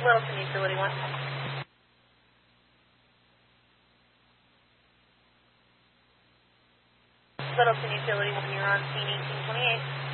Littleton Utility 1. Littleton Utility 1, you're on scene 1828.